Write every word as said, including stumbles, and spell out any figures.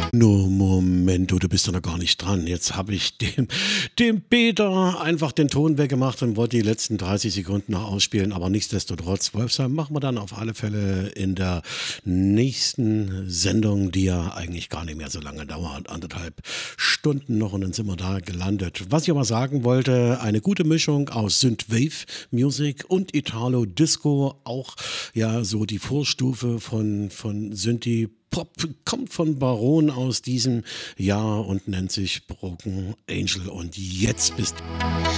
No, Momento, du bist doch noch gar nicht dran. Jetzt habe ich dem dem Peter einfach den Ton weggemacht und wollte die letzten dreißig Sekunden noch ausspielen, aber nichtsdestotrotz, Wolfsheim machen wir dann auf alle Fälle in der nächsten Sendung, die ja eigentlich gar nicht mehr so lange dauert, anderthalb Stunden noch und dann sind wir da gelandet. Was ich aber sagen wollte, eine gute Mischung aus Synthwave Music und Italo Disco, auch ja so die Vorstufe von von Synthie Pop, kommt von Baron aus diesem Jahr und nennt sich Broken Angel und jetzt bist